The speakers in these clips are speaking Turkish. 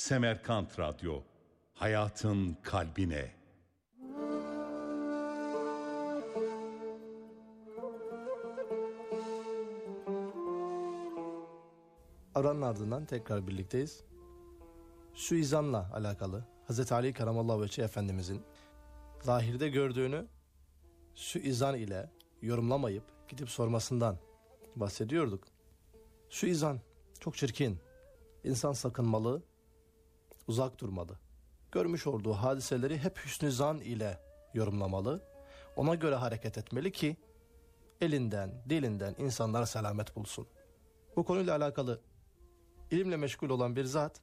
Semerkant Radyo, hayatın kalbine. Aranın ardından tekrar birlikteyiz. Suizanla alakalı Hz. Ali Keramallahu Vecih Efendimizin zahirde gördüğünü suizan ile yorumlamayıp gidip sormasından bahsediyorduk. Suizan çok çirkin. İnsan sakınmalı, uzak durmalı. Görmüş olduğu hadiseleri hep hüsnü zan ile yorumlamalı. Ona göre hareket etmeli ki elinden, dilinden insanlara selamet bulsun. Bu konuyla alakalı ilimle meşgul olan bir zat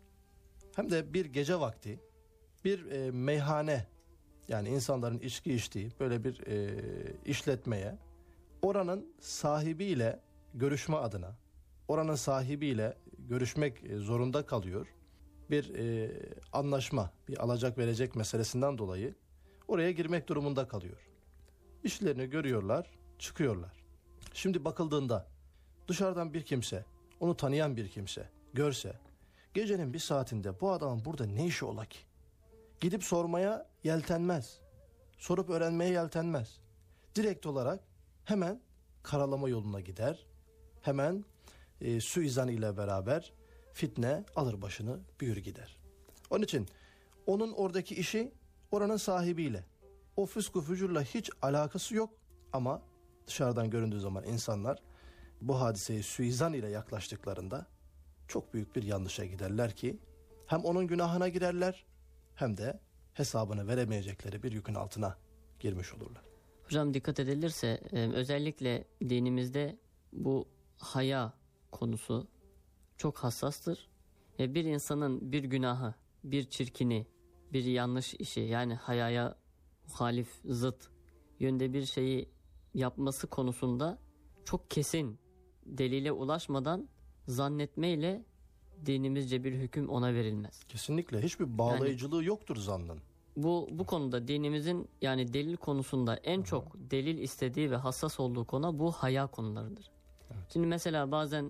hem de bir gece vakti bir meyhane, yani insanların içki içtiği böyle bir işletmeye oranın sahibiyle görüşme adına, oranın sahibiyle görüşmek zorunda kalıyor. Bir anlaşma, bir alacak verecek meselesinden dolayı oraya girmek durumunda kalıyor. İşlerini görüyorlar, çıkıyorlar. Şimdi bakıldığında dışarıdan bir kimse, onu tanıyan bir kimse görse, gecenin bir saatinde bu adamın burada ne işi ola ki? Gidip sormaya yeltenmez. Sorup öğrenmeye yeltenmez. Direkt olarak hemen karalama yoluna gider. Hemen suizan ile beraber fitne alır başını büyür gider. Onun için onun oradaki işi oranın sahibiyle. O fıskı fücurla hiç alakası yok. Ama dışarıdan göründüğü zaman insanlar bu hadiseye suizan ile yaklaştıklarında çok büyük bir yanlışa giderler ki hem onun günahına girerler hem de hesabını veremeyecekleri bir yükün altına girmiş olurlar. Hocam dikkat edilirse özellikle dinimizde bu haya konusu çok hassastır. Ve bir insanın bir günahı, bir çirkini, bir yanlış işi, yani hayaya muhalif, zıt yönde bir şeyi yapması konusunda çok kesin delile ulaşmadan zannetmeyle dinimizce bir hüküm ona verilmez. Kesinlikle hiçbir bağlayıcılığı yoktur zannın. Bu konuda dinimizin, yani delil konusunda en çok delil istediği ve hassas olduğu konu bu haya konularıdır. Evet. Şimdi mesela bazen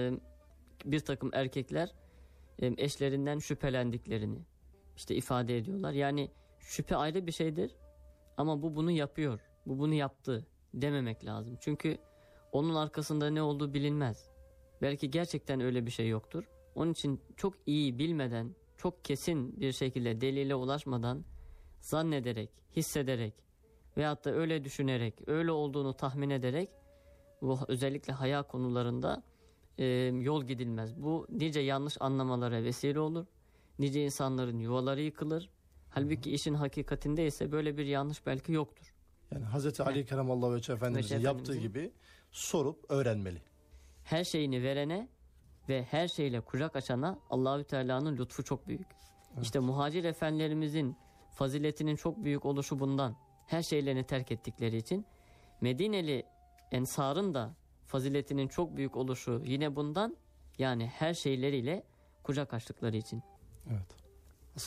bir takım erkekler eşlerinden şüphelendiklerini işte ifade ediyorlar. Yani şüphe ayrı bir şeydir ama bu bunu yapıyor, bu bunu yaptı dememek lazım. Çünkü onun arkasında ne olduğu bilinmez. Belki gerçekten öyle bir şey yoktur. Onun için çok iyi bilmeden, çok kesin bir şekilde delile ulaşmadan zannederek, hissederek veyahut da öyle düşünerek, öyle olduğunu tahmin ederek bu özellikle haya konularında yol gidilmez. Bu nice yanlış anlamalara vesile olur. Nice insanların yuvaları yıkılır. Halbuki işin hakikatinde ise böyle bir yanlış belki yoktur. Yani Hz. Ali Keramallahu Vecih Efendimizin yaptığı gibi sorup öğrenmeli. Her şeyini verene ve her şeyle kucak açana Allahü Teala'nın lütfu çok büyük. Evet. İşte muhacir efendilerimizin faziletinin çok büyük oluşu bundan. Her şeylerini terk ettikleri için. Medineli ensarın da faziletinin çok büyük oluşu yine bundan. Yani her şeyleriyle kucak açtıkları için. Evet.